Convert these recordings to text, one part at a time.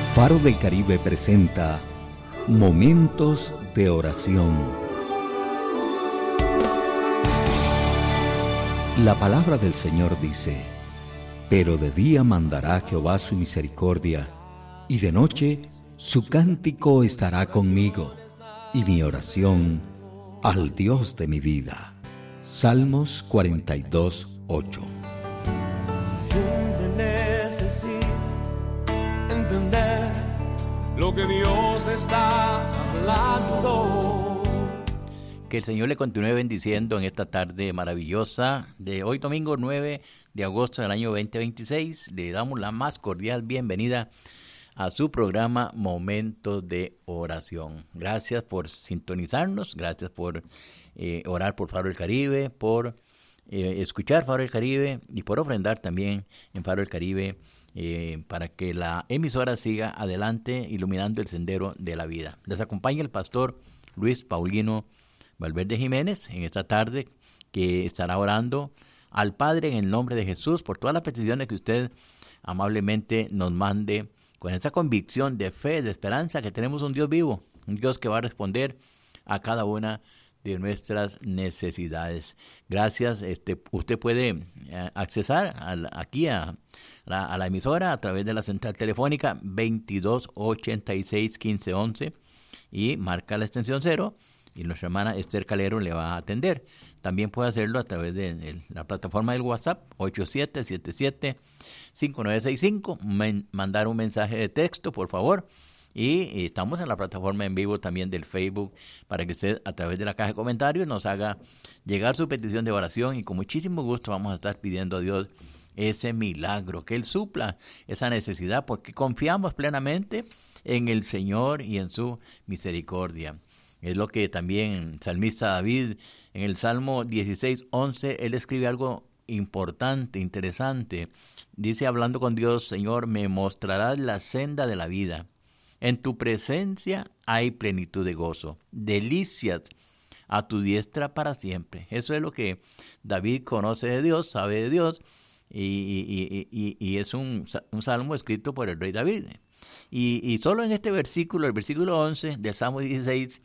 Faro del Caribe presenta Momentos de Oración. La palabra del Señor dice: pero de día mandará Jehová su misericordia, y de noche su cántico estará conmigo, y mi oración al Dios de mi vida. Salmos 42:8. Necesito entender lo que Dios está hablando. Que el Señor le continúe bendiciendo en esta tarde maravillosa de hoy, domingo 9 de agosto del año 2026. Le damos la más cordial bienvenida a su programa Momentos de Oración. Gracias por sintonizarnos, gracias por orar por Faro del Caribe, por escuchar Faro del Caribe y por ofrendar también en Faro del Caribe para que la emisora siga adelante iluminando el sendero de la vida. Les acompaña el pastor Luis Paulino Valverde Jiménez en esta tarde, que estará orando al Padre en el nombre de Jesús por todas las peticiones que usted amablemente nos mande, con esa convicción de fe, de esperanza, que tenemos un Dios vivo, un Dios que va a responder a cada una de nuestras necesidades. Gracias. Usted puede accesar aquí a la emisora a través de la central telefónica 2286-1511 y marca la extensión 0 y nuestra hermana Esther Calero le va a atender. También puede hacerlo a través de la plataforma del WhatsApp 8777-5965, mandar un mensaje de texto, por favor. Y estamos en la plataforma en vivo también del Facebook para que usted a través de la caja de comentarios nos haga llegar su petición de oración, y con muchísimo gusto vamos a estar pidiendo a Dios ese milagro, que Él supla esa necesidad, porque confiamos plenamente en el Señor y en su misericordia. Es lo que también el salmista David en el Salmo 16:11, él escribe algo importante, interesante. Dice, hablando con Dios: Señor, me mostrarás la senda de la vida. En tu presencia hay plenitud de gozo, delicias a tu diestra para siempre. Eso es lo que David conoce de Dios, sabe de Dios, y es un salmo escrito por el rey David. Y solo en este versículo, el versículo 11 del Salmo 16,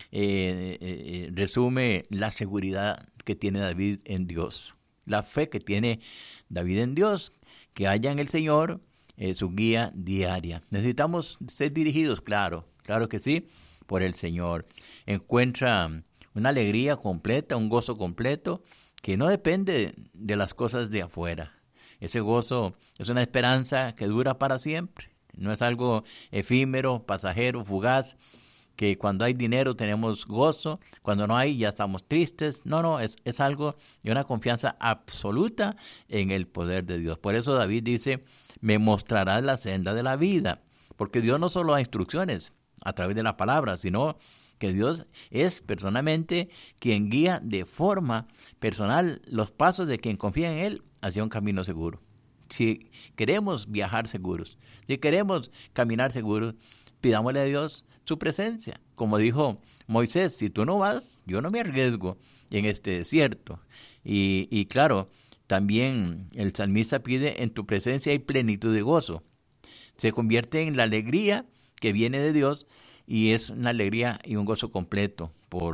resume la seguridad que tiene David en Dios, la fe que tiene David en Dios, que haya en el Señor su guía diaria. Necesitamos ser dirigidos, claro que sí, por el Señor. Encuentra una alegría completa, un gozo completo, que no depende de las cosas de afuera. Ese gozo es una esperanza que dura para siempre. No es algo efímero, pasajero, fugaz, que cuando hay dinero tenemos gozo, cuando no hay ya estamos tristes. No, es algo de una confianza absoluta en el poder de Dios. Por eso David dice, me mostrarás la senda de la vida, porque Dios no solo da instrucciones a través de la palabra, sino que Dios es personalmente quien guía de forma personal los pasos de quien confía en Él hacia un camino seguro. Si queremos viajar seguros, si queremos caminar seguros, pidámosle a Dios su presencia. Como dijo Moisés, si tú no vas, yo no me arriesgo en este desierto. Y claro, también el salmista pide, en tu presencia hay plenitud de gozo. Se convierte en la alegría que viene de Dios, y es una alegría y un gozo completo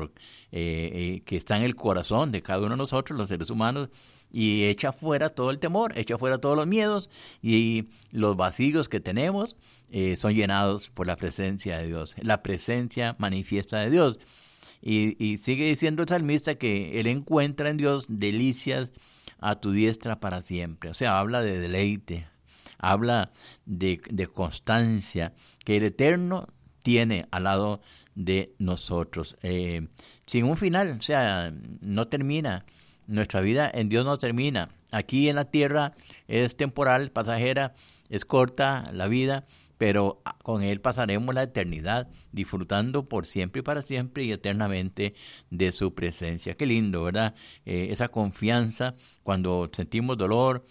que está en el corazón de cada uno de nosotros, los seres humanos, y echa fuera todo el temor, echa fuera todos los miedos, y los vacíos que tenemos son llenados por la presencia de Dios, la presencia manifiesta de Dios. Y sigue diciendo el salmista que él encuentra en Dios delicias a tu diestra para siempre. O sea, habla de deleite, habla de constancia que el Eterno tiene al lado de nosotros, sin un final. O sea, no termina. Nuestra vida en Dios no termina. Aquí en la tierra es temporal, pasajera, es corta la vida, pero con Él pasaremos la eternidad, disfrutando por siempre y para siempre y eternamente de su presencia. Qué lindo, ¿verdad? Esa confianza cuando sentimos dolor,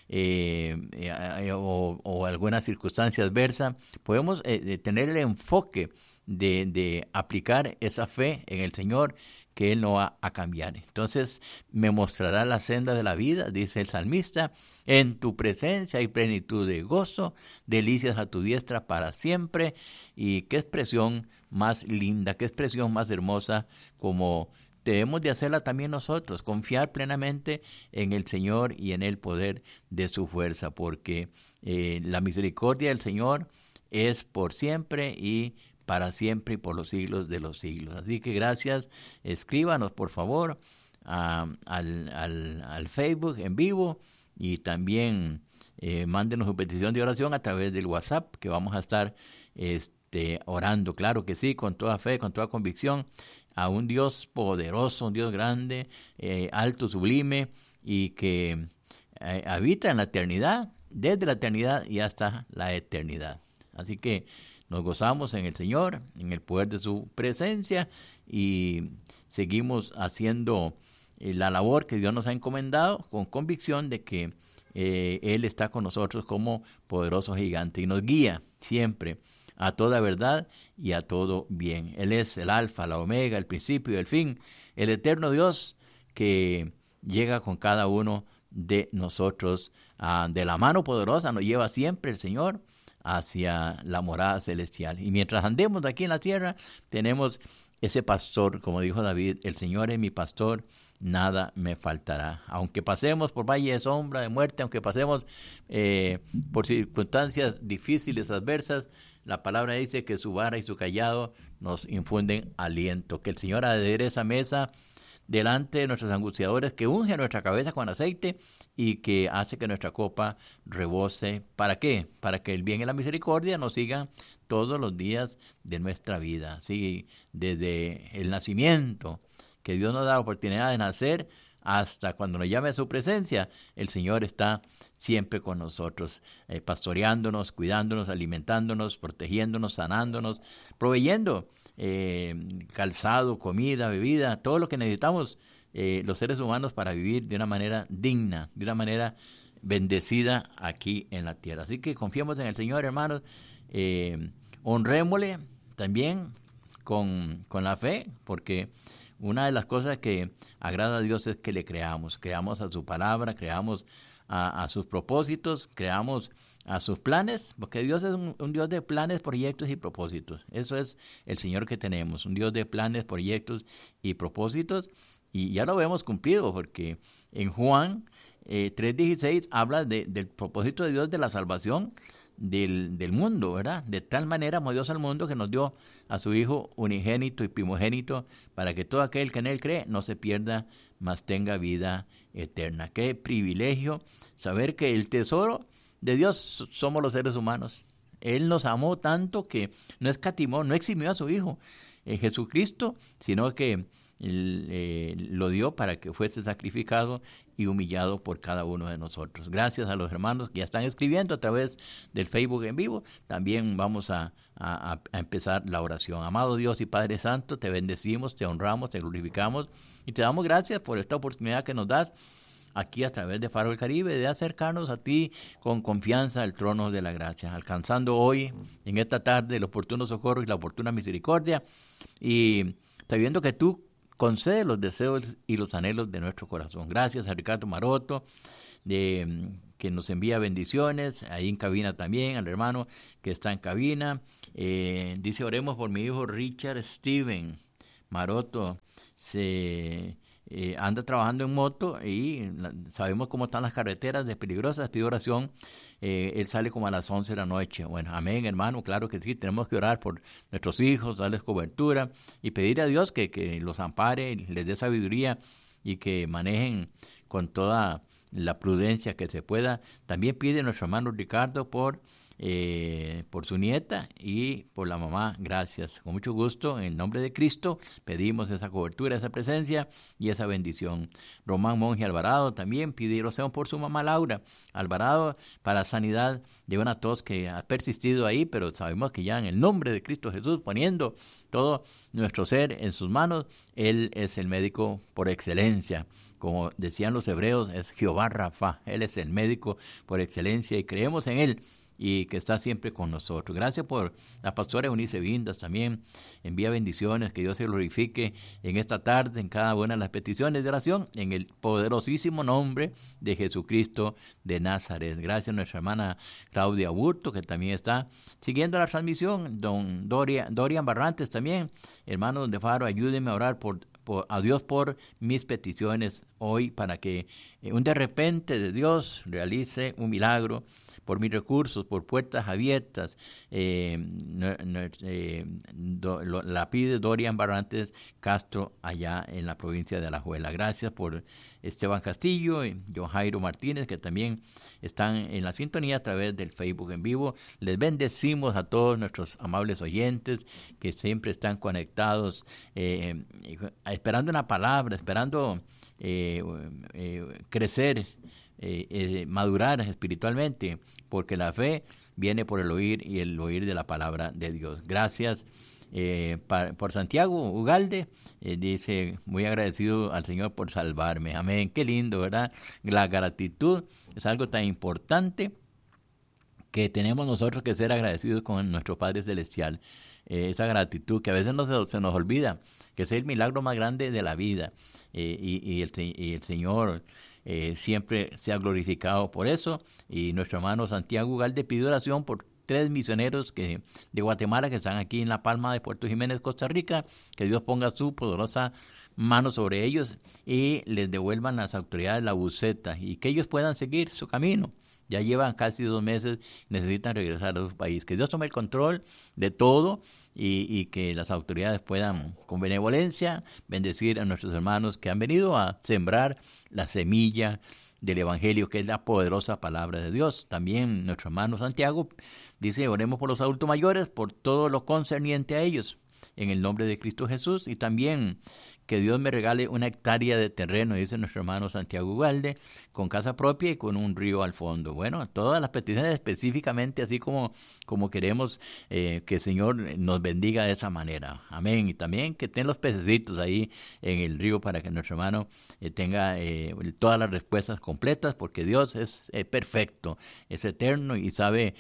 o alguna circunstancia adversa, podemos tener el enfoque de aplicar esa fe en el Señor, que Él no va a cambiar. Entonces, me mostrará la senda de la vida, dice el salmista, en tu presencia hay plenitud de gozo, delicias a tu diestra para siempre. Y qué expresión más linda, qué expresión más hermosa, como debemos de hacerla también nosotros, confiar plenamente en el Señor y en el poder de su fuerza, porque la misericordia del Señor es por siempre y para siempre y por los siglos de los siglos. Así que gracias, escríbanos por favor al Facebook en vivo y también mándenos su petición de oración a través del WhatsApp, que vamos a estar orando, claro que sí, con toda fe, con toda convicción, a un Dios poderoso, un Dios grande, alto, sublime, y que habita en la eternidad, desde la eternidad y hasta la eternidad. Así que nos gozamos en el Señor, en el poder de su presencia, y seguimos haciendo la labor que Dios nos ha encomendado con convicción de que Él está con nosotros como poderoso gigante y nos guía siempre a toda verdad y a todo bien. Él es el alfa, la omega, el principio y el fin, el eterno Dios que llega con cada uno de nosotros. De la mano poderosa nos lleva siempre el Señor hacia la morada celestial. Y mientras andemos aquí en la tierra, tenemos ese pastor, como dijo David, el Señor es mi pastor, nada me faltará. Aunque pasemos por valle de sombra, de muerte, aunque pasemos por circunstancias difíciles, adversas, la palabra dice que su vara y su cayado nos infunden aliento. Que el Señor adereza mesa delante de nuestros angustiadores, que unge nuestra cabeza con aceite y que hace que nuestra copa rebose. ¿Para qué? Para que el bien y la misericordia nos sigan todos los días de nuestra vida. Sí, desde el nacimiento, que Dios nos da la oportunidad de nacer, hasta cuando nos llame a su presencia, el Señor está siempre con nosotros, pastoreándonos, cuidándonos, alimentándonos, protegiéndonos, sanándonos, proveyendo calzado, comida, bebida, todo lo que necesitamos los seres humanos para vivir de una manera digna, de una manera bendecida aquí en la tierra. Así que confiemos en el Señor, hermanos, honrémosle también con la fe, porque una de las cosas que agrada a Dios es que le creamos a su palabra, creamos a sus propósitos, creamos a sus planes, porque Dios es un Dios de planes, proyectos y propósitos. Eso es el Señor que tenemos, un Dios de planes, proyectos y propósitos, y ya lo hemos cumplido, porque en Juan 3:16 habla del propósito de Dios de la salvación del mundo, ¿verdad? De tal manera amó Dios al mundo que nos dio a su Hijo unigénito y primogénito, para que todo aquel que en Él cree no se pierda, mas tenga vida eterna. Qué privilegio saber que el tesoro de Dios somos los seres humanos. Él nos amó tanto que no escatimó, no eximió a su Hijo Jesucristo, sino que lo dio para que fuese sacrificado y humillado por cada uno de nosotros. Gracias a los hermanos que ya están escribiendo a través del Facebook en vivo. También vamos a empezar la oración. Amado Dios y Padre Santo, te bendecimos, te honramos, te glorificamos y te damos gracias por esta oportunidad que nos das aquí a través de Faro del Caribe, de acercarnos a ti con confianza al trono de la gracia, alcanzando hoy, en esta tarde, el oportuno socorro y la oportuna misericordia, y sabiendo que tú concedes los deseos y los anhelos de nuestro corazón. Gracias a Ricardo Maroto, que nos envía bendiciones, ahí en cabina también, al hermano que está en cabina. Dice, oremos por mi hijo Richard Steven Maroto, anda trabajando en moto y sabemos cómo están las carreteras de peligrosas, pide oración. Él sale como a las 11 de la noche. Bueno, amén, hermano, claro que sí, tenemos que orar por nuestros hijos, darles cobertura y pedir a Dios que los ampare, les dé sabiduría y que manejen con toda la prudencia que se pueda. También pide nuestro hermano Ricardo por su nieta y por la mamá. Gracias, con mucho gusto, en el nombre de Cristo pedimos esa cobertura, esa presencia y esa bendición. Román Monge Alvarado también pide oración por su mamá Laura Alvarado para sanidad de una tos que ha persistido ahí, pero sabemos que ya en el nombre de Cristo Jesús, poniendo todo nuestro ser en sus manos, Él es el médico por excelencia. Como decían los hebreos, es Jehová Rafa. Él es el médico por excelencia y creemos en Él y que está siempre con nosotros. Gracias por la pastora Eunice Vindas también. Envía bendiciones, que Dios se glorifique en esta tarde, en cada una de las peticiones de oración, en el poderosísimo nombre de Jesucristo de Nazaret. Gracias a nuestra hermana Claudia Burto, que también está siguiendo la transmisión. Don Dorian Barrantes también. Hermanos de Faro, ayúdenme a orar a Dios por mis peticiones hoy, para que un de repente de Dios realice un milagro por mis recursos, por puertas abiertas. La pide Dorian Barrantes Castro, allá en la provincia de Alajuela. Gracias por Esteban Castillo y John Jairo Martínez, que también están en la sintonía a través del Facebook en vivo. Les bendecimos a todos nuestros amables oyentes que siempre están conectados, esperando una palabra, esperando crecer, madurar espiritualmente, porque la fe viene por el oír y el oír de la palabra de Dios. Gracias por Santiago Ugalde, dice: muy agradecido al Señor por salvarme. Amén. Qué lindo, ¿verdad? La gratitud es algo tan importante que tenemos nosotros que ser agradecidos con nuestro Padre Celestial. Esa gratitud que a veces se nos olvida, que es el milagro más grande de la vida, y el Señor siempre sea glorificado por eso. Y nuestro hermano Santiago Ugalde pide oración por 3 misioneros de Guatemala que están aquí en La Palma de Puerto Jiménez, Costa Rica, que Dios ponga su poderosa mano sobre ellos y les devuelvan las autoridades la buceta y que ellos puedan seguir su camino. Ya llevan casi 2 meses, necesitan regresar a su país. Que Dios tome el control de todo y que las autoridades puedan, con benevolencia, bendecir a nuestros hermanos que han venido a sembrar la semilla del Evangelio, que es la poderosa palabra de Dios. También nuestro hermano Santiago dice: oremos por los adultos mayores, por todo lo concerniente a ellos, en el nombre de Cristo Jesús. Y también que Dios me regale 1 hectárea de terreno, dice nuestro hermano Santiago Ugalde, con casa propia y con un río al fondo. Bueno, todas las peticiones específicamente, así como queremos que el Señor nos bendiga de esa manera. Amén. Y también que estén los pececitos ahí en el río para que nuestro hermano tenga todas las respuestas completas, porque Dios es perfecto, es eterno y sabe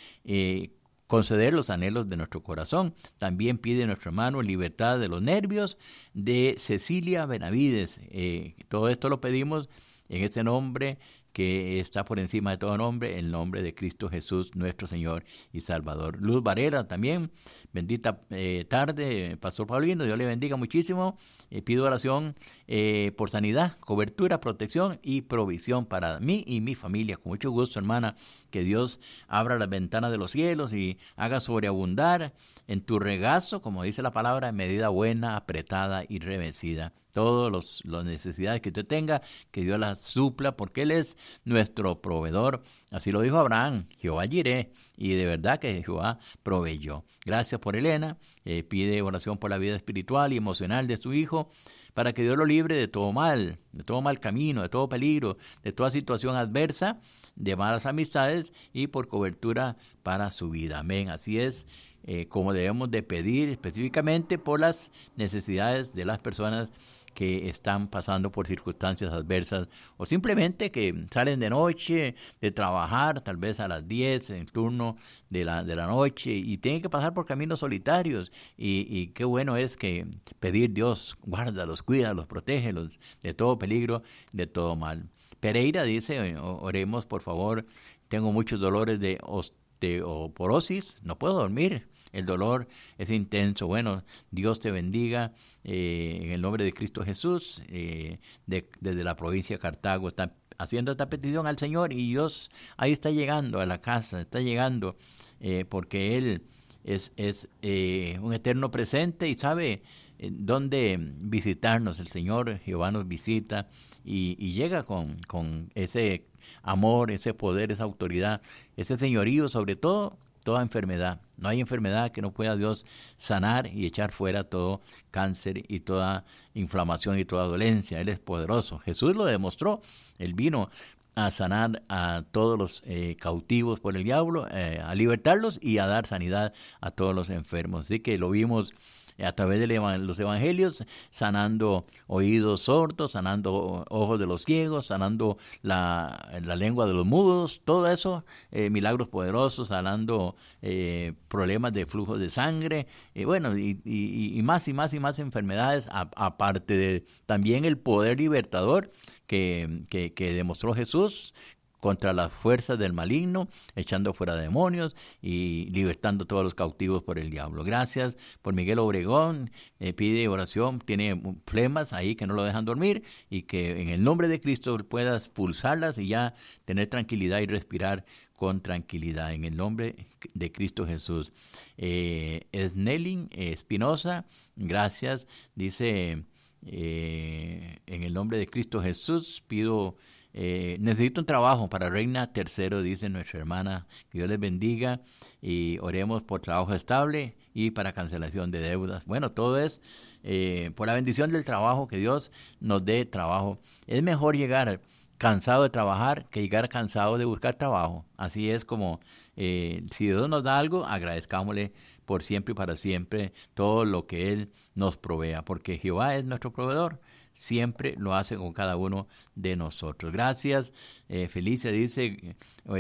conceder los anhelos de nuestro corazón. También pide nuestro hermano libertad de los nervios de Cecilia Benavides. Todo esto lo pedimos en este nombre que está por encima de todo nombre, el nombre de Cristo Jesús, nuestro Señor y Salvador. Luz Varela también, bendita tarde, Pastor Paulino, Dios le bendiga muchísimo. Pido oración por sanidad, cobertura, protección y provisión para mí y mi familia. Con mucho gusto, hermana, que Dios abra las ventanas de los cielos y haga sobreabundar en tu regazo, como dice la palabra, en medida buena, apretada y revestida. Todas las necesidades que usted tenga, que Dios las supla, porque Él es nuestro proveedor. Así lo dijo Abraham: Jehová Jireh, y de verdad que Jehová proveyó. Gracias por Elena, pide oración por la vida espiritual y emocional de su hijo, para que Dios lo libre de todo mal camino, de todo peligro, de toda situación adversa, de malas amistades y por cobertura para su vida. Amén. Así es como debemos de pedir específicamente por las necesidades de las personas que están pasando por circunstancias adversas o simplemente que salen de noche de trabajar, tal vez a las 10 en turno de la noche, y tienen que pasar por caminos solitarios, y qué bueno es que pedir: Dios, guárdalos, cuídalos, protégelos de todo peligro, de todo mal. Pereira dice: oremos por favor, tengo muchos dolores de osteoporosis, no puedo dormir, el dolor es intenso. Bueno, Dios te bendiga en el nombre de Cristo Jesús. Desde la provincia de Cartago está haciendo esta petición al Señor, y Dios ahí está llegando a la casa, está llegando porque Él es un eterno presente y sabe dónde visitarnos. El Señor Jehová nos visita y llega con ese amor, ese poder, esa autoridad, ese señorío sobre toda enfermedad. No hay enfermedad que no pueda Dios sanar y echar fuera todo cáncer y toda inflamación y toda dolencia. Él es poderoso. Jesús lo demostró. Él vino a sanar a todos los cautivos por el diablo, a libertarlos y a dar sanidad a todos los enfermos. Así que lo vimos a través de los evangelios, sanando oídos sordos, sanando ojos de los ciegos, sanando la lengua de los mudos, todo eso, milagros poderosos, sanando problemas de flujo de sangre, bueno, y más enfermedades, aparte de también el poder libertador que demostró Jesús contra las fuerzas del maligno, echando fuera demonios y libertando a todos los cautivos por el diablo. Gracias por Miguel Obregón, pide oración, tiene flemas ahí que no lo dejan dormir, y que en el nombre de Cristo puedas pulsarlas y ya tener tranquilidad y respirar con tranquilidad, en el nombre de Cristo Jesús. Esnelin Espinosa, gracias, dice, en el nombre de Cristo Jesús pido... necesito un trabajo para Reina Tercero, dice nuestra hermana, que Dios les bendiga, y oremos por trabajo estable y para cancelación de deudas. Bueno, todo es por la bendición del trabajo, que Dios nos dé trabajo. Es mejor llegar cansado de trabajar que llegar cansado de buscar trabajo. Así es como si Dios nos da algo, agradezcámosle por siempre y para siempre todo lo que Él nos provea, porque Jehová es nuestro proveedor. Siempre lo hace con cada uno de nosotros. Gracias. Felicia dice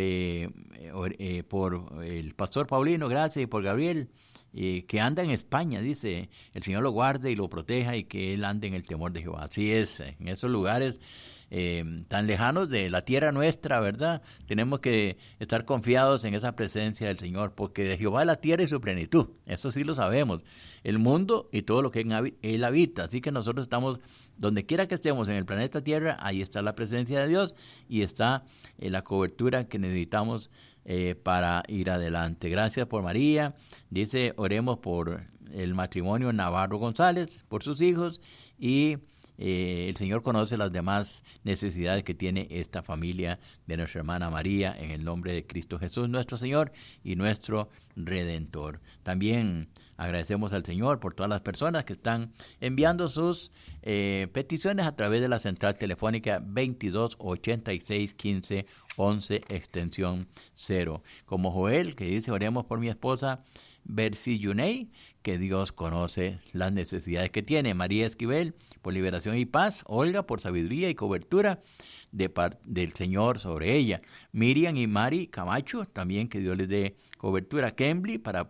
por el pastor Paulino, gracias, y por Gabriel, que anda en España, dice, el Señor lo guarde y lo proteja y que él ande en el temor de Jehová. Así es, en esos lugares tan lejanos de la tierra nuestra, ¿verdad? Tenemos que estar confiados en esa presencia del Señor, porque de Jehová es la tierra y su plenitud, eso sí lo sabemos, el mundo y todo lo que en él habita. Así que nosotros estamos, donde quiera que estemos en el planeta Tierra, ahí está la presencia de Dios y está la cobertura que necesitamos para ir adelante. Gracias por María, dice, oremos por el matrimonio Navarro González, por sus hijos, y el Señor conoce las demás necesidades que tiene esta familia de nuestra hermana María, en el nombre de Cristo Jesús, nuestro Señor y nuestro Redentor. También agradecemos al Señor por todas las personas que están enviando sus peticiones a través de la central telefónica 22 86 15 11 extensión 0. Como Joel, que dice, oremos por mi esposa Bercy Yunei, que Dios conoce las necesidades que tiene. María Esquivel, por liberación y paz. Olga, por sabiduría y cobertura del Señor sobre ella. Miriam y Mari Camacho, también que Dios les dé cobertura. Kembly, para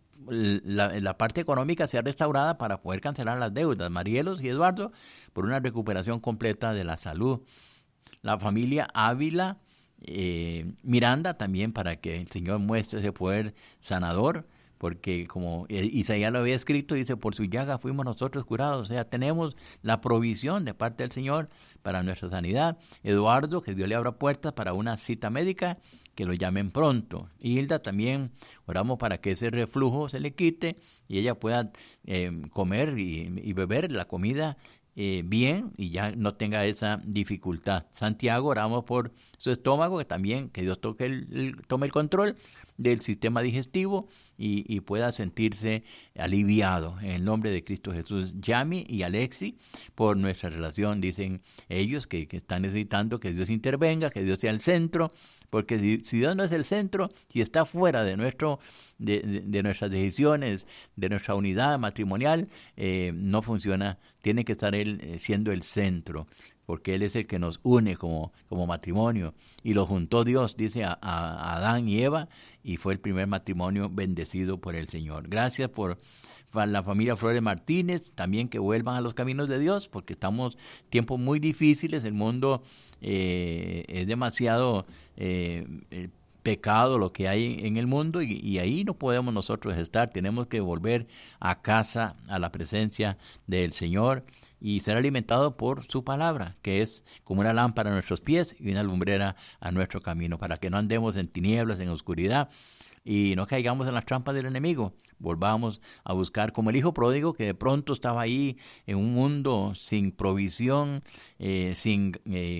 la parte económica sea restaurada para poder cancelar las deudas. Marielos y Eduardo, por una recuperación completa de la salud. La familia Ávila, Miranda, también para que el Señor muestre ese poder sanador, porque como Isaías lo había escrito, dice, por su llaga fuimos nosotros curados. O sea, tenemos la provisión de parte del Señor para nuestra sanidad. Eduardo, que Dios le abra puertas para una cita médica, que lo llamen pronto. Hilda, también oramos para que ese reflujo se le quite y ella pueda comer y beber la comida bien y ya no tenga esa dificultad. Santiago, oramos por su estómago, que también que Dios tome el control del sistema digestivo y pueda sentirse aliviado en el nombre de Cristo Jesús. Yami y Alexi, por nuestra relación, dicen ellos que están necesitando que Dios intervenga, que Dios sea el centro, porque si Dios no es el centro, si está fuera de nuestras decisiones, de nuestra unidad matrimonial, no funciona. Tiene que estar Él siendo el centro, porque Él es el que nos une como matrimonio. Y lo juntó Dios, dice, a Adán y Eva, y fue el primer matrimonio bendecido por el Señor. Gracias por la familia Flores Martínez, también que vuelvan a los caminos de Dios, porque estamos en tiempos muy difíciles, el mundo es demasiado pecado lo que hay en el mundo, y ahí no podemos nosotros estar. Tenemos que volver a casa, a la presencia del Señor, y ser alimentado por su palabra, que es como una lámpara a nuestros pies y una lumbrera a nuestro camino, para que no andemos en tinieblas, en oscuridad, y no caigamos en las trampas del enemigo. Volvamos a buscar, como el hijo pródigo, que de pronto estaba ahí en un mundo sin provisión, sin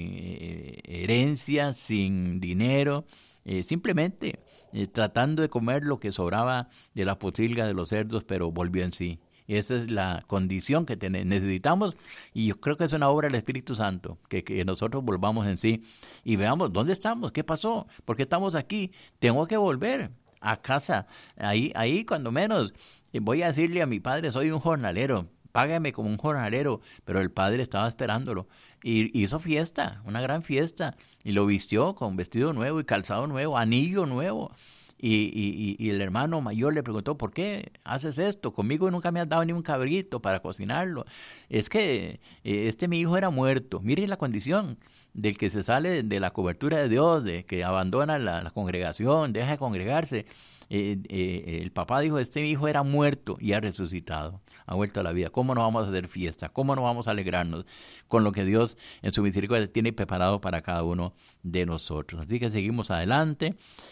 herencia, sin dinero, simplemente tratando de comer lo que sobraba de la pocilga de los cerdos, pero volvió en sí. Esa es la condición que necesitamos, y yo creo que es una obra del Espíritu Santo, que nosotros volvamos en sí y veamos dónde estamos, qué pasó, por qué estamos aquí. Tengo que volver a casa. Ahí cuando menos voy a decirle a mi padre, soy un jornalero, págame como un jornalero, pero el padre estaba esperándolo. Y hizo fiesta, una gran fiesta, y lo vistió con vestido nuevo y calzado nuevo, anillo nuevo. Y el hermano mayor le preguntó, ¿por qué haces esto? Conmigo nunca me has dado ni un cabrito para cocinarlo. Es que mi hijo era muerto. Miren la condición del que se sale de la cobertura de Dios, de que abandona la congregación, deja de congregarse. El papá dijo, mi hijo era muerto y ha resucitado, ha vuelto a la vida. ¿Cómo no vamos a hacer fiesta? ¿Cómo no vamos a alegrarnos con lo que Dios en su misericordia tiene preparado para cada uno de nosotros? Así que seguimos adelante.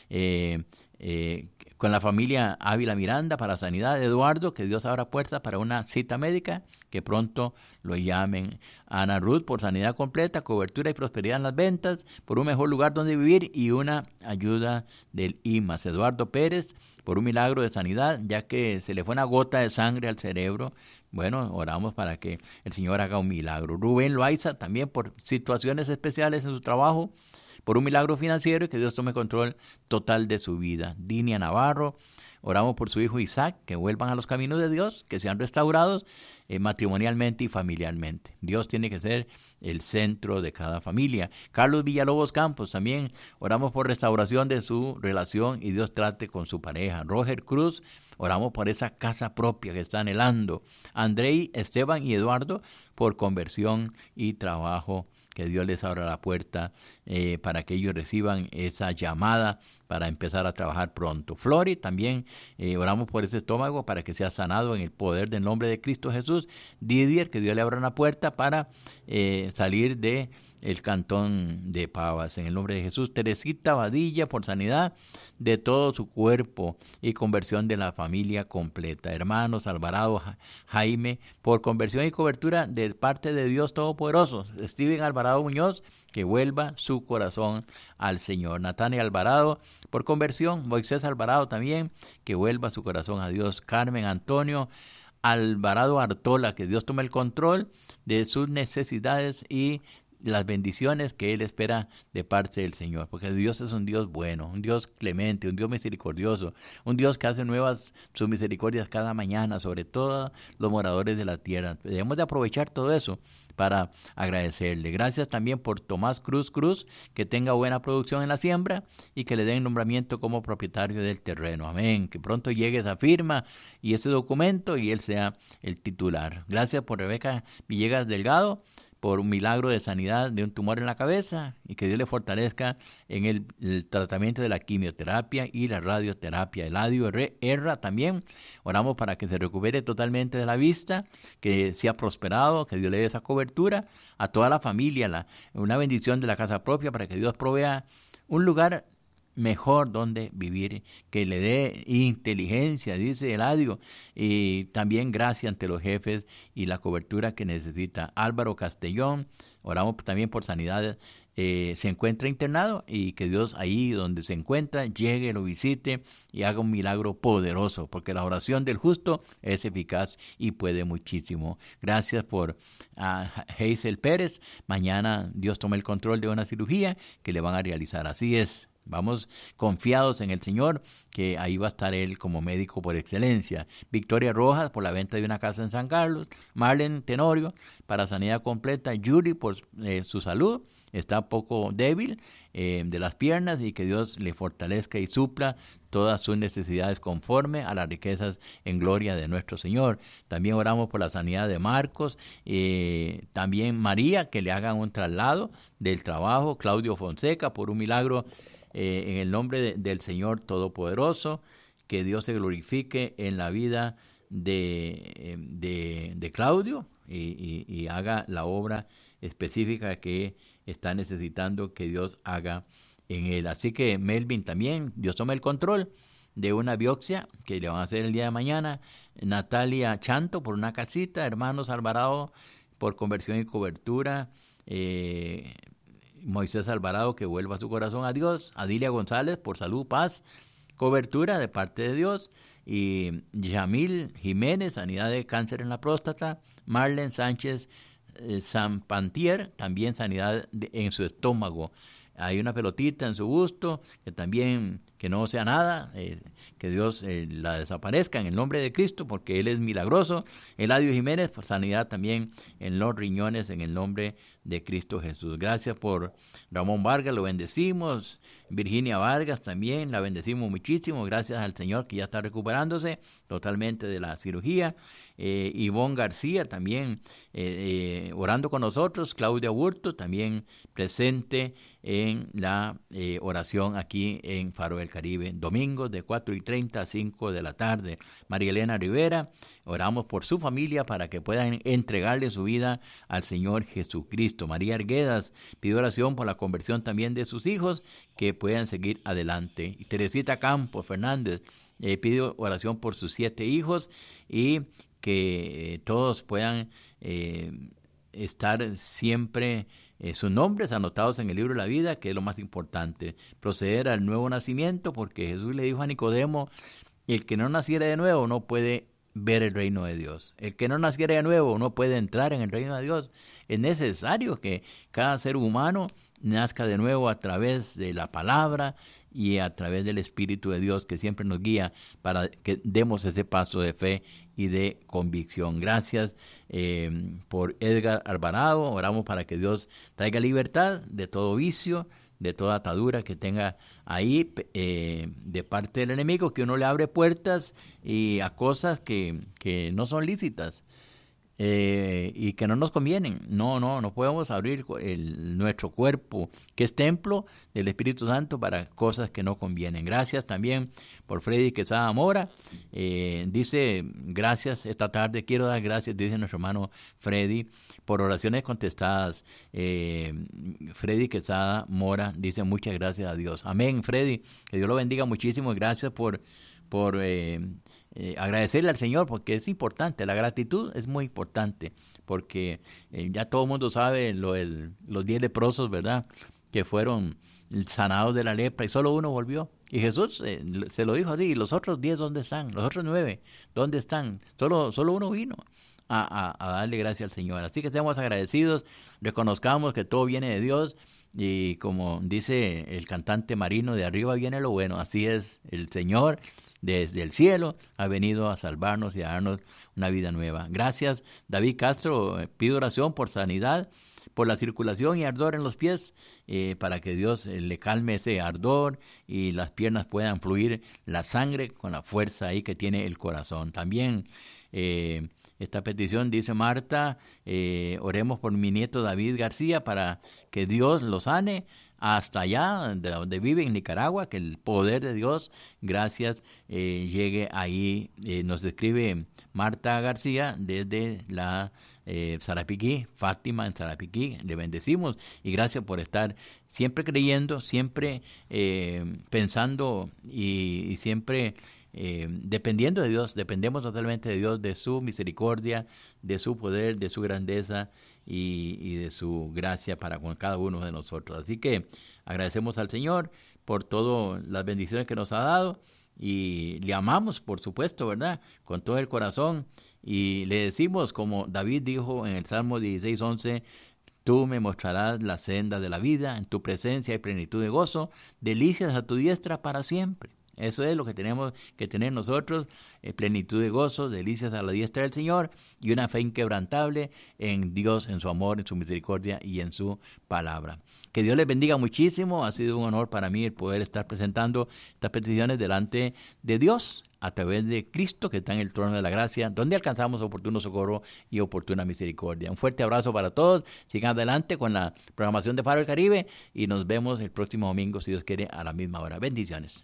Con la familia Ávila Miranda para sanidad, Eduardo, que Dios abra puertas para una cita médica, que pronto lo llamen. Ana Ruth por sanidad completa, cobertura y prosperidad en las ventas, por un mejor lugar donde vivir y una ayuda del IMAS. Eduardo Pérez por un milagro de sanidad, ya que se le fue una gota de sangre al cerebro. Bueno, oramos para que el Señor haga un milagro. Rubén Loaiza también por situaciones especiales en su trabajo, por un milagro financiero y que Dios tome control total de su vida. Dinia Navarro, oramos por su hijo Isaac, que vuelvan a los caminos de Dios, que sean restaurados matrimonialmente y familiarmente. Dios tiene que ser el centro de cada familia. Carlos Villalobos Campos, también oramos por restauración de su relación y Dios trate con su pareja. Roger Cruz, oramos por esa casa propia que está anhelando. Andrei, Esteban y Eduardo, por conversión y trabajo, que Dios les abra la puerta para que ellos reciban esa llamada para empezar a trabajar pronto. Flori, también oramos por ese estómago para que sea sanado en el poder del nombre de Cristo Jesús. Didier, que Dios le abra una puerta para salir de el cantón de Pavas, en el nombre de Jesús. Teresita Badilla, por sanidad de todo su cuerpo y conversión de la familia completa. Hermanos Alvarado Jaime, por conversión y cobertura de parte de Dios Todopoderoso. Steven Alvarado Muñoz, que vuelva su corazón al Señor. Natania Alvarado, por conversión. Moisés Alvarado también, que vuelva su corazón a Dios. Carmen Antonio Alvarado Artola, que Dios tome el control de sus necesidades y las bendiciones que Él espera de parte del Señor, porque Dios es un Dios bueno, un Dios clemente, un Dios misericordioso, un Dios que hace nuevas sus misericordias cada mañana, sobre todo los moradores de la tierra. Debemos de aprovechar todo eso para agradecerle. Gracias también por Tomás Cruz, que tenga buena producción en la siembra y que le den nombramiento como propietario del terreno. Amén. Que pronto llegue esa firma y ese documento y él sea el titular. Gracias por Rebeca Villegas Delgado, por un milagro de sanidad de un tumor en la cabeza y que Dios le fortalezca en el tratamiento de la quimioterapia y la radioterapia. Eladio Herra también, oramos para que se recupere totalmente de la vista, que sea prosperado, que Dios le dé esa cobertura a toda la familia, una bendición de la casa propia para que Dios provea un lugar mejor donde vivir, que le dé inteligencia, dice Eladio, y también gracia ante los jefes y la cobertura que necesita. Álvaro Castellón, oramos también por sanidad, se encuentra internado y que Dios ahí donde se encuentra llegue, lo visite y haga un milagro poderoso, porque la oración del justo es eficaz y puede muchísimo. Gracias por Hazel Pérez, mañana Dios toma el control de una cirugía que le van a realizar, así es. Vamos confiados en el Señor, que ahí va a estar Él como médico por excelencia. Victoria Rojas por la venta de una casa en San Carlos. Marlene Tenorio para sanidad completa. Yuri por su salud, está poco débil de las piernas y que Dios le fortalezca y supla todas sus necesidades conforme a las riquezas en gloria de nuestro Señor. También oramos por la sanidad de Marcos, también María, que le hagan un traslado del trabajo. Claudio Fonseca por un milagro en el nombre del Señor Todopoderoso, que Dios se glorifique en la vida de Claudio y haga la obra específica que está necesitando que Dios haga en él. Así que Melvin también, Dios toma el control de una biopsia que le van a hacer el día de mañana. Natalia Chanto por una casita. Hermanos Alvarado por conversión y cobertura. Moisés Alvarado, que vuelva su corazón a Dios. Adilia González por salud, paz, cobertura de parte de Dios. Y Yamil Jiménez, sanidad de cáncer en la próstata. Marlene Sánchez Sampantier, también sanidad en su estómago. Hay una pelotita en su busto que también que no sea nada, que Dios la desaparezca en el nombre de Cristo, porque Él es milagroso. Eladio Jiménez, por sanidad también en los riñones, en el nombre de Cristo Jesús. Gracias por Ramón Vargas, lo bendecimos. Virginia Vargas también, la bendecimos muchísimo, gracias al Señor que ya está recuperándose totalmente de la cirugía. Ivonne García también orando con nosotros. Claudia Burto también presente en la oración aquí en Faro del Caribe, domingos de 4:30 a 5 de la tarde. María Elena Rivera, oramos por su familia para que puedan entregarle su vida al Señor Jesucristo. María Arguedas pide oración por la conversión también de sus hijos, que puedan seguir adelante. Y Teresita Campos Fernández pide oración por sus 7 hijos y que todos puedan estar siempre sus nombres anotados en el libro de la vida, que es lo más importante. Proceder al nuevo nacimiento, porque Jesús le dijo a Nicodemo: el que no naciera de nuevo no puede ver el reino de Dios. El que no naciera de nuevo no puede entrar en el reino de Dios. Es necesario que cada ser humano nazca de nuevo a través de la palabra y a través del Espíritu de Dios, que siempre nos guía para que demos ese paso de fe y de convicción. Gracias por Edgar Alvarado. Oramos para que Dios traiga libertad de todo vicio, de toda atadura que tenga ahí de parte del enemigo, que uno le abre puertas y a cosas que no son lícitas. Y que no nos convienen. No podemos abrir nuestro cuerpo, que es templo del Espíritu Santo, para cosas que no convienen. Gracias también por Freddy Quesada Mora. Dice: gracias esta tarde, quiero dar gracias, dice nuestro hermano Freddy, por oraciones contestadas. Freddy Quesada Mora dice: muchas gracias a Dios. Amén, Freddy, que Dios lo bendiga muchísimo. Gracias por agradecerle al Señor, porque es importante. La gratitud es muy importante, porque ya todo el mundo sabe los 10 leprosos, ¿verdad?, que fueron sanados de la lepra y solo uno volvió. Y Jesús se lo dijo así: ¿y los otros 10 dónde están? ¿Los otros 9 dónde están? Solo uno vino a darle gracias al Señor. Así que seamos agradecidos, reconozcamos que todo viene de Dios, y como dice el cantante Marino, de arriba viene lo bueno. Así es, el Señor desde el cielo ha venido a salvarnos y a darnos una vida nueva. Gracias, David Castro. Pido oración por sanidad, por la circulación y ardor en los pies, para que Dios le calme ese ardor y las piernas puedan fluir la sangre con la fuerza ahí que tiene el corazón. También esta petición, dice Marta, oremos por mi nieto David García para que Dios lo sane hasta allá de donde vive, en Nicaragua, que el poder de Dios, gracias, llegue ahí. Nos escribe Marta García desde la Sarapiquí, Fátima en Sarapiquí. Le bendecimos y gracias por estar siempre creyendo, siempre pensando y siempre dependiendo de Dios. Dependemos totalmente de Dios, de su misericordia, de su poder, de su grandeza y de su gracia para con cada uno de nosotros. Así que agradecemos al Señor por todas las bendiciones que nos ha dado y le amamos, por supuesto, ¿verdad?, con todo el corazón, y le decimos, como David dijo en el Salmo 16:11: tú me mostrarás la senda de la vida, en tu presencia hay plenitud de gozo, delicias a tu diestra para siempre. Eso es lo que tenemos que tener nosotros, plenitud de gozo, delicias a la diestra del Señor y una fe inquebrantable en Dios, en su amor, en su misericordia y en su palabra. Que Dios les bendiga muchísimo. Ha sido un honor para mí el poder estar presentando estas peticiones delante de Dios a través de Cristo, que está en el trono de la gracia, donde alcanzamos oportuno socorro y oportuna misericordia. Un fuerte abrazo para todos. Sigan adelante con la programación de Faro del Caribe y nos vemos el próximo domingo, si Dios quiere, a la misma hora. Bendiciones.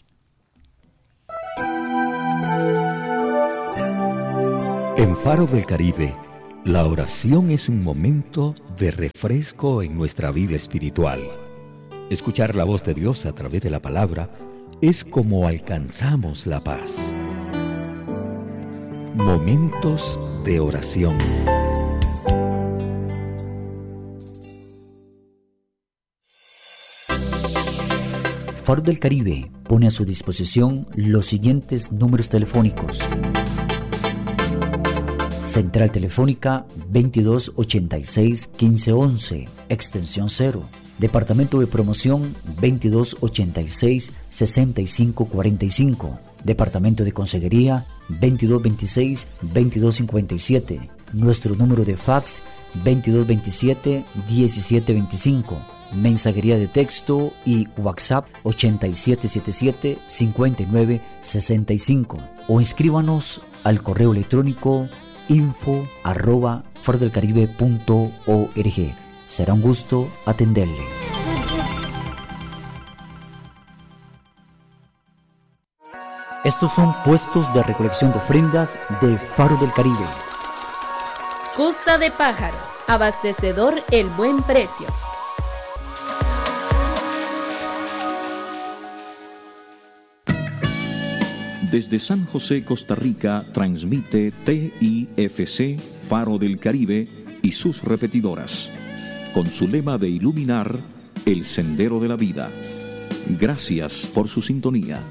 En Faro del Caribe, la oración es un momento de refresco en nuestra vida espiritual. Escuchar la voz de Dios a través de la palabra es como alcanzamos la paz. Momentos de oración. Faro del Caribe pone a su disposición los siguientes números telefónicos. Central Telefónica 2286-1511, extensión 0. Departamento de Promoción 2286-6545. Departamento de Consejería 2226-2257. Nuestro número de fax 2227-1725. Mensajería de texto y WhatsApp 8777-5965. O escríbanos al correo electrónico info@fardelcaribe.org. Será un gusto atenderle. Estos son puestos de recolección de ofrendas de Faro del Caribe. Costa de Pájaros, abastecedor El Buen Precio. Desde San José, Costa Rica, transmite TIFC Faro del Caribe y sus repetidoras, con su lema de iluminar el sendero de la vida. Gracias por su sintonía.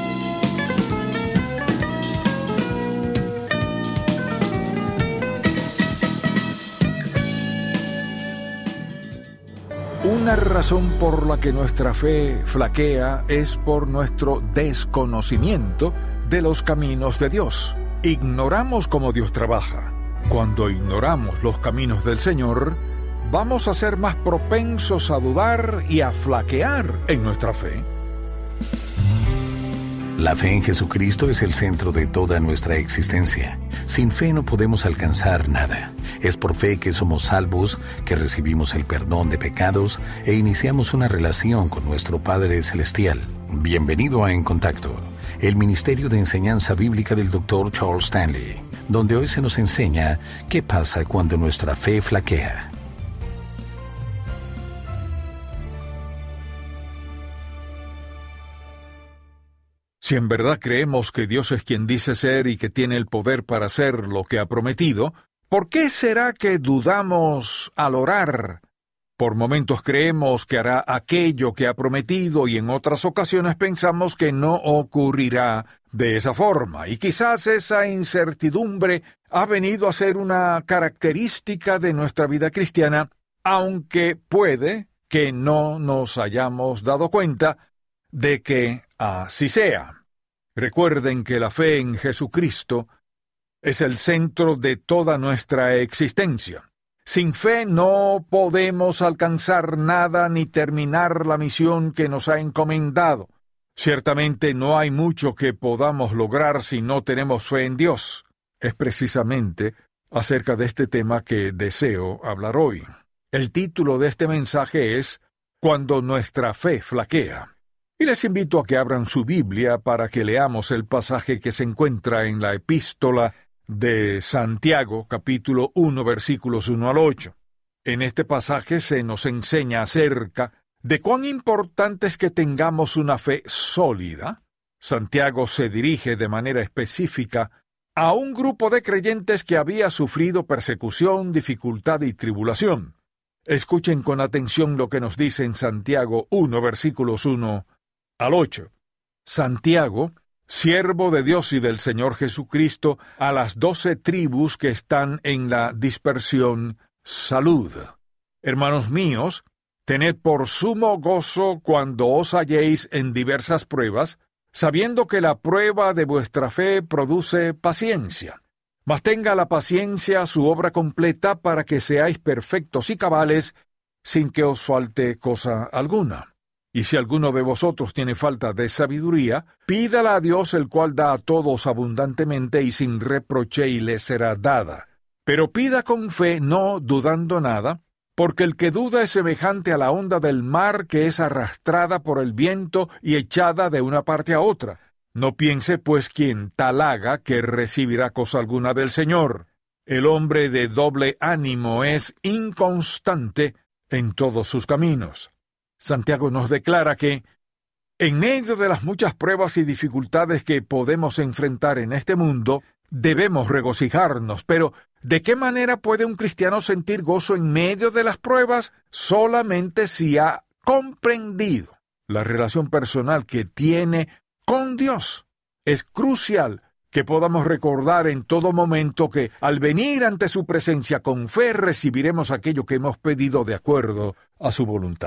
Una razón por la que nuestra fe flaquea es por nuestro desconocimiento de los caminos de Dios. Ignoramos cómo Dios trabaja. Cuando ignoramos los caminos del Señor, vamos a ser más propensos a dudar y a flaquear en nuestra fe. La fe en Jesucristo es el centro de toda nuestra existencia. Sin fe no podemos alcanzar nada. Es por fe que somos salvos, que recibimos el perdón de pecados e iniciamos una relación con nuestro Padre Celestial. Bienvenido a En Contacto, el Ministerio de Enseñanza Bíblica del Dr. Charles Stanley, donde hoy se nos enseña qué pasa cuando nuestra fe flaquea. Si en verdad creemos que Dios es quien dice ser y que tiene el poder para hacer lo que ha prometido, ¿por qué será que dudamos al orar? Por momentos creemos que hará aquello que ha prometido y en otras ocasiones pensamos que no ocurrirá de esa forma. Y quizás esa incertidumbre ha venido a ser una característica de nuestra vida cristiana, aunque puede que no nos hayamos dado cuenta de que así sea. Recuerden que la fe en Jesucristo es el centro de toda nuestra existencia. Sin fe no podemos alcanzar nada ni terminar la misión que nos ha encomendado. Ciertamente no hay mucho que podamos lograr si no tenemos fe en Dios. Es precisamente acerca de este tema que deseo hablar hoy. El título de este mensaje es Cuando nuestra fe flaquea. Y les invito a que abran su Biblia para que leamos el pasaje que se encuentra en la epístola de Santiago, capítulo 1, versículos 1 al 8. En este pasaje se nos enseña acerca de cuán importante es que tengamos una fe sólida. Santiago se dirige de manera específica a un grupo de creyentes que había sufrido persecución, dificultad y tribulación. Escuchen con atención lo que nos dice en Santiago 1, versículos 1 al 8. Santiago, siervo de Dios y del Señor Jesucristo, a las 12 tribus que están en la dispersión, salud. Hermanos míos, tened por sumo gozo cuando os halléis en diversas pruebas, sabiendo que la prueba de vuestra fe produce paciencia. Mas tenga la paciencia su obra completa para que seáis perfectos y cabales, sin que os falte cosa alguna. Y si alguno de vosotros tiene falta de sabiduría, pídala a Dios, el cual da a todos abundantemente y sin reproche, y le será dada. Pero pida con fe, no dudando nada, porque el que duda es semejante a la onda del mar que es arrastrada por el viento y echada de una parte a otra. No piense, pues, quien tal haga que recibirá cosa alguna del Señor. El hombre de doble ánimo es inconstante en todos sus caminos. Santiago nos declara que, en medio de las muchas pruebas y dificultades que podemos enfrentar en este mundo, debemos regocijarnos. Pero, ¿de qué manera puede un cristiano sentir gozo en medio de las pruebas? Solamente si ha comprendido la relación personal que tiene con Dios. Es crucial que podamos recordar en todo momento que, al venir ante su presencia con fe, recibiremos aquello que hemos pedido de acuerdo a su voluntad.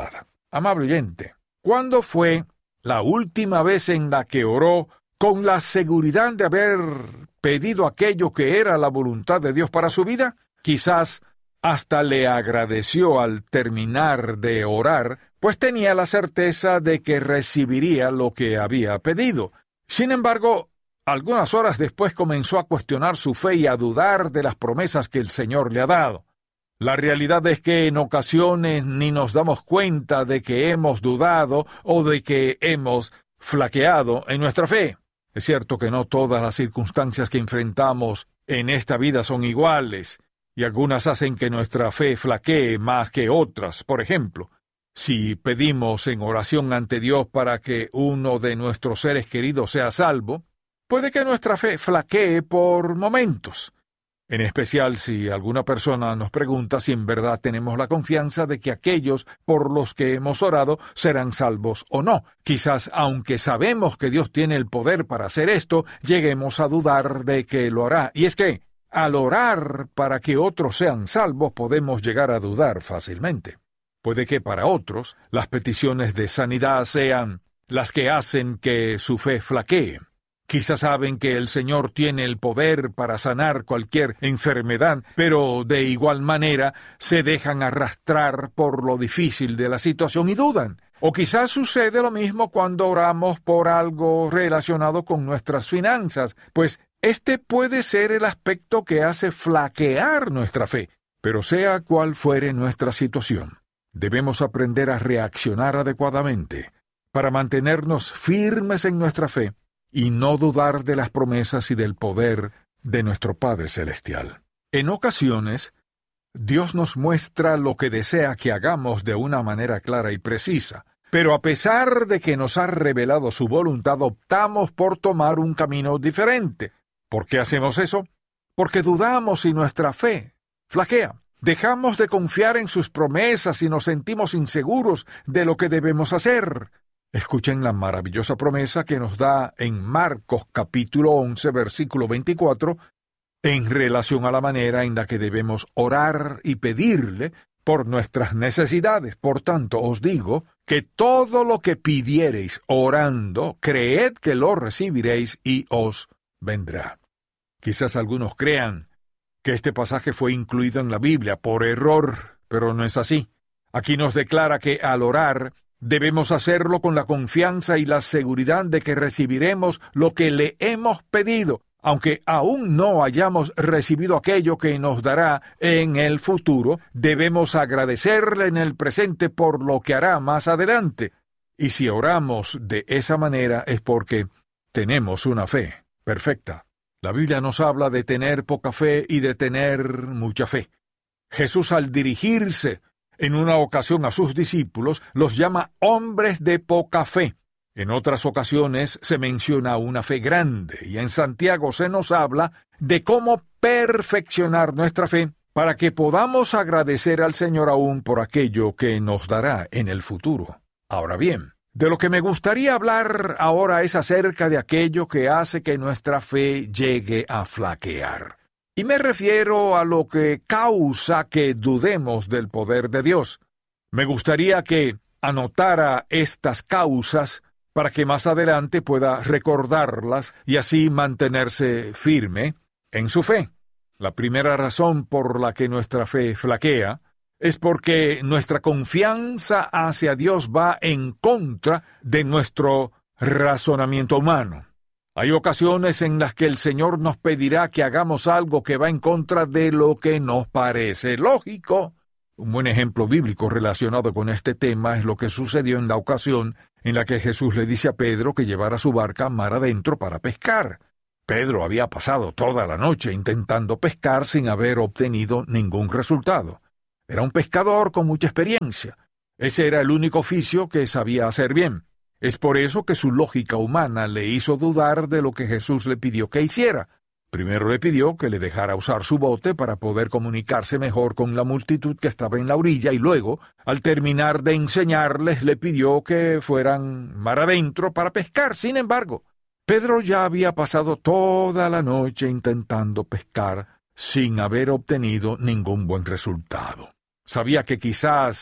Amable oyente, ¿cuándo fue la última vez en la que oró con la seguridad de haber pedido aquello que era la voluntad de Dios para su vida? Quizás hasta le agradeció al terminar de orar, pues tenía la certeza de que recibiría lo que había pedido. Sin embargo, algunas horas después comenzó a cuestionar su fe y a dudar de las promesas que el Señor le ha dado. La realidad es que en ocasiones ni nos damos cuenta de que hemos dudado o de que hemos flaqueado en nuestra fe. Es cierto que no todas las circunstancias que enfrentamos en esta vida son iguales, y algunas hacen que nuestra fe flaquee más que otras. Por ejemplo, si pedimos en oración ante Dios para que uno de nuestros seres queridos sea salvo, puede que nuestra fe flaquee por momentos. En especial si alguna persona nos pregunta si en verdad tenemos la confianza de que aquellos por los que hemos orado serán salvos o no. Quizás, aunque sabemos que Dios tiene el poder para hacer esto, lleguemos a dudar de que lo hará. Y es que, al orar para que otros sean salvos, podemos llegar a dudar fácilmente. Puede que para otros las peticiones de sanidad sean las que hacen que su fe flaquee. Quizás saben que el Señor tiene el poder para sanar cualquier enfermedad, pero de igual manera se dejan arrastrar por lo difícil de la situación y dudan. O quizás sucede lo mismo cuando oramos por algo relacionado con nuestras finanzas, pues este puede ser el aspecto que hace flaquear nuestra fe. Pero sea cual fuere nuestra situación, debemos aprender a reaccionar adecuadamente para mantenernos firmes en nuestra fe y no dudar de las promesas y del poder de nuestro Padre Celestial. En ocasiones, Dios nos muestra lo que desea que hagamos de una manera clara y precisa, pero a pesar de que nos ha revelado su voluntad, optamos por tomar un camino diferente. ¿Por qué hacemos eso? Porque dudamos y nuestra fe flaquea. Dejamos de confiar en sus promesas y nos sentimos inseguros de lo que debemos hacer. Escuchen la maravillosa promesa que nos da en Marcos capítulo 11, versículo 24, en relación a la manera en la que debemos orar y pedirle por nuestras necesidades. Por tanto, os digo que todo lo que pidiereis orando, creed que lo recibiréis y os vendrá. Quizás algunos crean que este pasaje fue incluido en la Biblia por error, pero no es así. Aquí nos declara que al orar debemos hacerlo con la confianza y la seguridad de que recibiremos lo que le hemos pedido, aunque aún no hayamos recibido aquello que nos dará en el futuro. Debemos agradecerle en el presente por lo que hará más adelante. Y si oramos de esa manera es porque tenemos una fe perfecta. La Biblia nos habla de tener poca fe y de tener mucha fe. Jesús, al dirigirse en una ocasión a sus discípulos, los llama hombres de poca fe. En otras ocasiones se menciona una fe grande, y en Santiago se nos habla de cómo perfeccionar nuestra fe para que podamos agradecer al Señor aún por aquello que nos dará en el futuro. Ahora bien, de lo que me gustaría hablar ahora es acerca de aquello que hace que nuestra fe llegue a flaquear. Y me refiero a lo que causa que dudemos del poder de Dios. Me gustaría que anotara estas causas para que más adelante pueda recordarlas y así mantenerse firme en su fe. La primera razón por la que nuestra fe flaquea es porque nuestra confianza hacia Dios va en contra de nuestro razonamiento humano. Hay ocasiones en las que el Señor nos pedirá que hagamos algo que va en contra de lo que nos parece lógico. Un buen ejemplo bíblico relacionado con este tema es lo que sucedió en la ocasión en la que Jesús le dice a Pedro que llevara su barca mar adentro para pescar. Pedro había pasado toda la noche intentando pescar sin haber obtenido ningún resultado. Era un pescador con mucha experiencia. Ese era el único oficio que sabía hacer bien. Es por eso que su lógica humana le hizo dudar de lo que Jesús le pidió que hiciera. Primero le pidió que le dejara usar su bote para poder comunicarse mejor con la multitud que estaba en la orilla, y luego, al terminar de enseñarles, le pidió que fueran mar adentro para pescar. Sin embargo, Pedro ya había pasado toda la noche intentando pescar sin haber obtenido ningún buen resultado. Sabía que quizás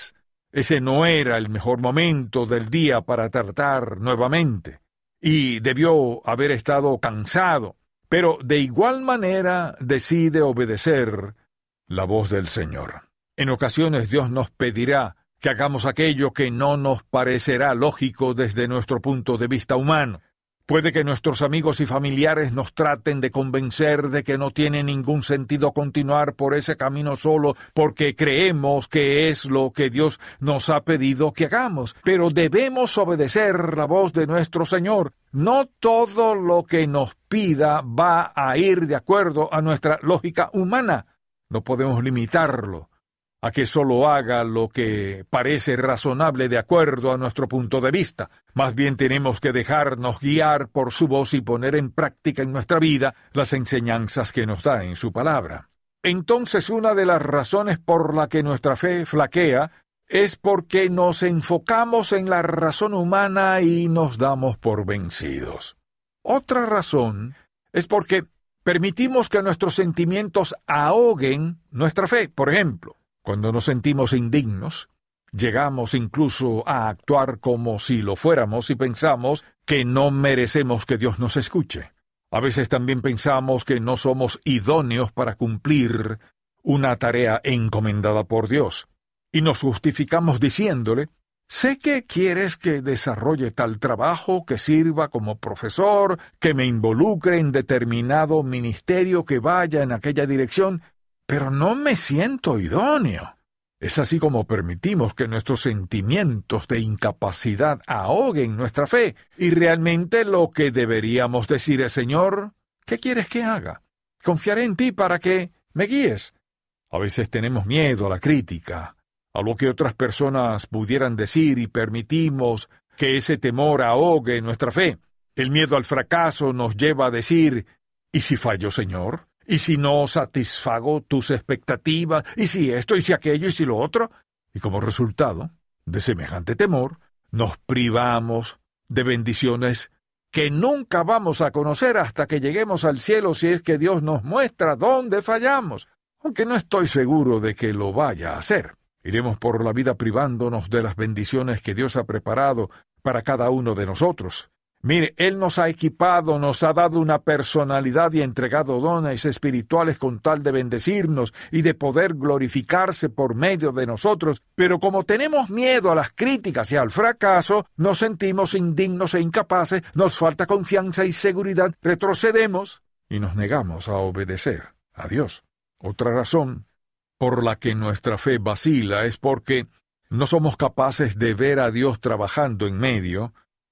ese no era el mejor momento del día para tratar nuevamente, y debió haber estado cansado, pero de igual manera decide obedecer la voz del Señor. En ocasiones Dios nos pedirá que hagamos aquello que no nos parecerá lógico desde nuestro punto de vista humano. Puede que nuestros amigos y familiares nos traten de convencer de que no tiene ningún sentido continuar por ese camino solo porque creemos que es lo que Dios nos ha pedido que hagamos, pero debemos obedecer la voz de nuestro Señor. No todo lo que nos pida va a ir de acuerdo a nuestra lógica humana. No podemos limitarlo a que solo haga lo que parece razonable de acuerdo a nuestro punto de vista. Más bien tenemos que dejarnos guiar por su voz y poner en práctica en nuestra vida las enseñanzas que nos da en su palabra. Entonces, una de las razones por la que nuestra fe flaquea es porque nos enfocamos en la razón humana y nos damos por vencidos. Otra razón es porque permitimos que nuestros sentimientos ahoguen nuestra fe. Por ejemplo, cuando nos sentimos indignos, llegamos incluso a actuar como si lo fuéramos y pensamos que no merecemos que Dios nos escuche. A veces también pensamos que no somos idóneos para cumplir una tarea encomendada por Dios. Y nos justificamos diciéndole: sé que quieres que desarrolle tal trabajo, que sirva como profesor, que me involucre en determinado ministerio, que vaya en aquella dirección, pero no me siento idóneo. Es así como permitimos que nuestros sentimientos de incapacidad ahoguen nuestra fe, y realmente lo que deberíamos decir es: Señor, ¿qué quieres que haga? Confiaré en ti para que me guíes. A veces tenemos miedo a la crítica, a lo que otras personas pudieran decir, y permitimos que ese temor ahogue nuestra fe. El miedo al fracaso nos lleva a decir: ¿y si fallo, Señor? ¿Y si no satisfago tus expectativas? ¿Y si esto? ¿Y si aquello? ¿Y si lo otro? Y como resultado de semejante temor, nos privamos de bendiciones que nunca vamos a conocer hasta que lleguemos al cielo, si es que Dios nos muestra dónde fallamos, aunque no estoy seguro de que lo vaya a hacer. Iremos por la vida privándonos de las bendiciones que Dios ha preparado para cada uno de nosotros. Mire, Él nos ha equipado, nos ha dado una personalidad y entregado dones espirituales con tal de bendecirnos y de poder glorificarse por medio de nosotros, pero como tenemos miedo a las críticas y al fracaso, nos sentimos indignos e incapaces, nos falta confianza y seguridad, retrocedemos y nos negamos a obedecer a Dios. Otra razón por la que nuestra fe vacila es porque no somos capaces de ver a Dios trabajando en medio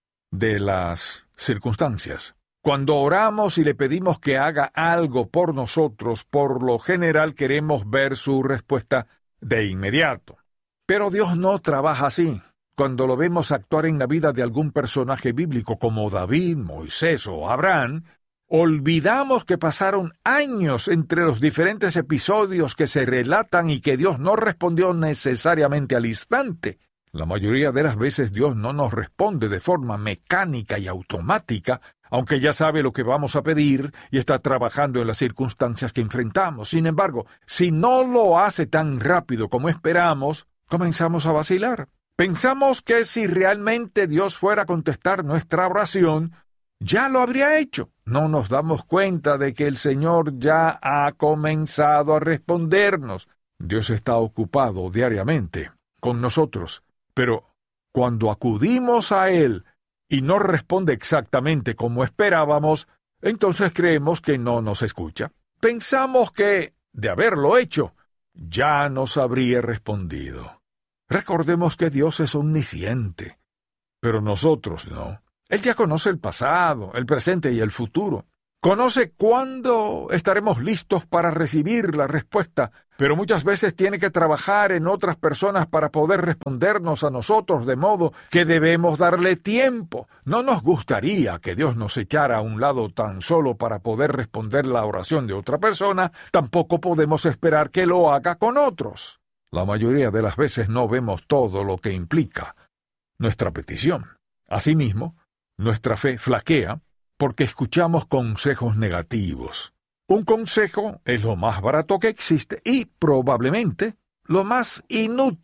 de las circunstancias. Cuando oramos y le pedimos que haga algo por nosotros, por lo general queremos ver su respuesta de inmediato. Pero Dios no trabaja así. Cuando lo vemos actuar en la vida de algún personaje bíblico como David, Moisés o Abraham, olvidamos que pasaron años entre los diferentes episodios que se relatan y que Dios no respondió necesariamente al instante. La mayoría de las veces Dios no nos responde de forma mecánica y automática, aunque ya sabe lo que vamos a pedir y está trabajando en las circunstancias que enfrentamos. Sin embargo, si no lo hace tan rápido como esperamos, comenzamos a vacilar. Pensamos que si realmente Dios fuera a contestar nuestra oración, ya lo habría hecho. No nos damos cuenta de que el Señor ya ha comenzado a respondernos. Dios está ocupado diariamente con nosotros. Pero cuando acudimos a Él y no responde exactamente como esperábamos, entonces creemos que no nos escucha. Pensamos que, de haberlo hecho, ya nos habría respondido. Recordemos que Dios es omnisciente, pero nosotros no. Él ya conoce el pasado, el presente y el futuro. Conoce cuándo estaremos listos para recibir la respuesta, pero muchas veces tiene que trabajar en otras personas para poder respondernos a nosotros, de modo que debemos darle tiempo. No nos gustaría que Dios nos echara a un lado tan solo para poder responder la oración de otra persona, tampoco podemos esperar que lo haga con otros. La mayoría de las veces no vemos todo lo que implica nuestra petición. Asimismo, nuestra fe flaquea porque escuchamos consejos negativos. Un consejo es lo más barato que existe y probablemente lo más inútil.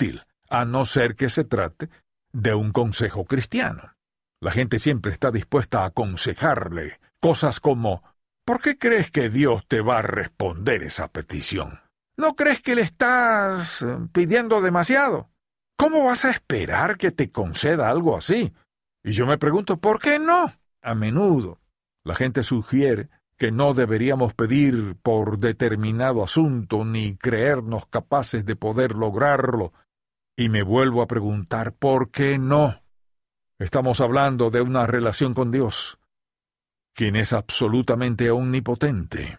a no ser que se trate de un consejo cristiano. La gente siempre está dispuesta a aconsejarle cosas como: ¿por qué crees que Dios te va a responder esa petición? ¿No crees que le estás pidiendo demasiado? ¿Cómo vas a esperar que te conceda algo así? Y yo me pregunto, ¿por qué no? A menudo la gente sugiere que no deberíamos pedir por determinado asunto ni creernos capaces de poder lograrlo. Y me vuelvo a preguntar, ¿por qué no? Estamos hablando de una relación con Dios, quien es absolutamente omnipotente,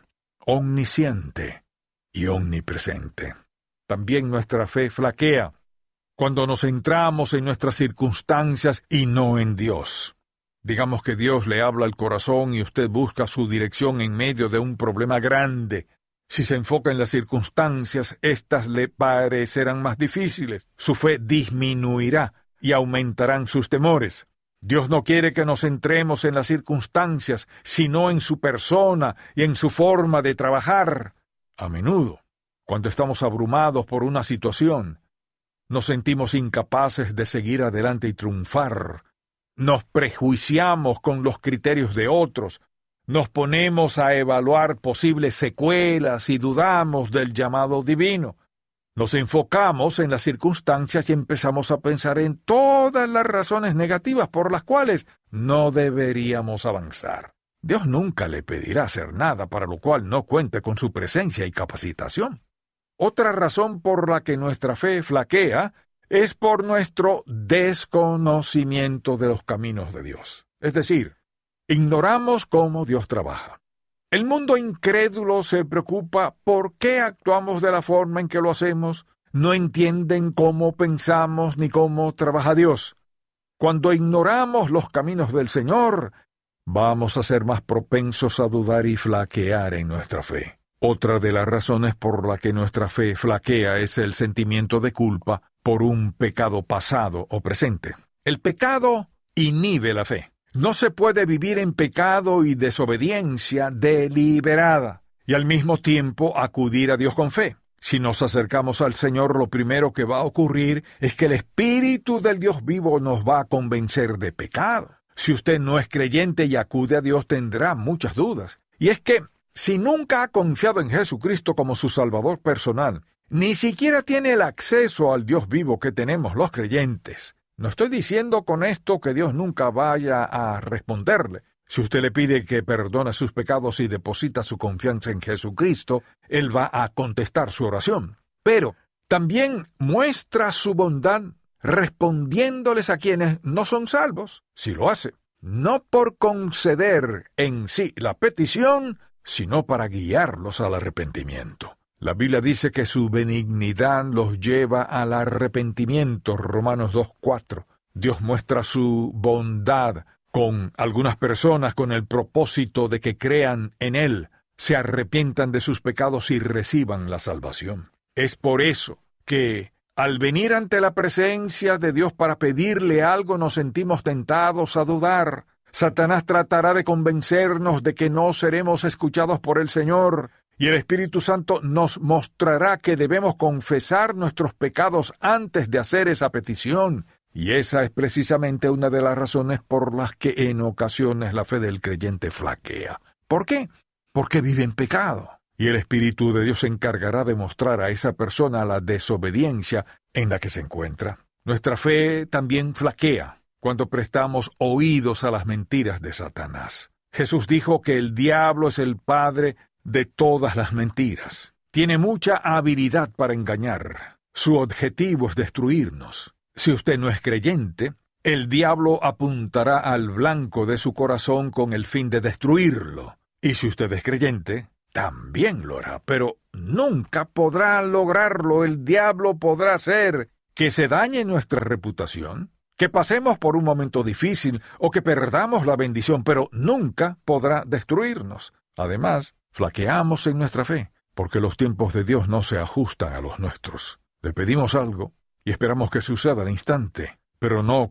omnisciente y omnipresente. También nuestra fe flaquea cuando nos centramos en nuestras circunstancias y no en Dios. Digamos que Dios le habla al corazón y usted busca su dirección en medio de un problema grande. Si se enfoca en las circunstancias, éstas le parecerán más difíciles. Su fe disminuirá y aumentarán sus temores. Dios no quiere que nos centremos en las circunstancias, sino en su persona y en su forma de trabajar. A menudo, cuando estamos abrumados por una situación, nos sentimos incapaces de seguir adelante y triunfar. Nos prejuiciamos con los criterios de otros, nos ponemos a evaluar posibles secuelas y dudamos del llamado divino. Nos enfocamos en las circunstancias y empezamos a pensar en todas las razones negativas por las cuales no deberíamos avanzar. Dios nunca le pedirá hacer nada para lo cual no cuente con su presencia y capacitación. Otra razón por la que nuestra fe flaquea es por nuestro desconocimiento de los caminos de Dios. Es decir, ignoramos cómo Dios trabaja. El mundo incrédulo se preocupa por qué actuamos de la forma en que lo hacemos. No entienden cómo pensamos ni cómo trabaja Dios. Cuando ignoramos los caminos del Señor, vamos a ser más propensos a dudar y flaquear en nuestra fe. Otra de las razones por la que nuestra fe flaquea es el sentimiento de culpa por un pecado pasado o presente. El pecado inhibe la fe. No se puede vivir en pecado y desobediencia deliberada y al mismo tiempo acudir a Dios con fe. Si nos acercamos al Señor, lo primero que va a ocurrir es que el Espíritu del Dios vivo nos va a convencer de pecado. Si usted no es creyente y acude a Dios, tendrá muchas dudas. Y es que, si nunca ha confiado en Jesucristo como su Salvador personal, ni siquiera tiene el acceso al Dios vivo que tenemos los creyentes. No estoy diciendo con esto que Dios nunca vaya a responderle. Si usted le pide que perdone sus pecados y deposita su confianza en Jesucristo, Él va a contestar su oración. Pero también muestra su bondad respondiéndoles a quienes no son salvos, si lo hace, no por conceder en sí la petición, sino para guiarlos al arrepentimiento. La Biblia dice que su benignidad los lleva al arrepentimiento, Romanos 2:4. Dios muestra su bondad con algunas personas con el propósito de que crean en Él, se arrepientan de sus pecados y reciban la salvación. Es por eso que, al venir ante la presencia de Dios para pedirle algo, nos sentimos tentados a dudar. Satanás tratará de convencernos de que no seremos escuchados por el Señor, y el Espíritu Santo nos mostrará que debemos confesar nuestros pecados antes de hacer esa petición. Y esa es precisamente una de las razones por las que en ocasiones la fe del creyente flaquea. ¿Por qué? Porque vive en pecado. Y el Espíritu de Dios se encargará de mostrar a esa persona la desobediencia en la que se encuentra. Nuestra fe también flaquea cuando prestamos oídos a las mentiras de Satanás. Jesús dijo que el diablo es el padre de todas las mentiras. Tiene mucha habilidad para engañar. Su objetivo es destruirnos. Si usted no es creyente, el diablo apuntará al blanco de su corazón con el fin de destruirlo. Y si usted es creyente, también lo hará, pero nunca podrá lograrlo. El diablo podrá hacer que se dañe nuestra reputación, que pasemos por un momento difícil o que perdamos la bendición, pero nunca podrá destruirnos. Además, flaqueamos en nuestra fe, porque los tiempos de Dios no se ajustan a los nuestros. Le pedimos algo y esperamos que suceda al instante, pero no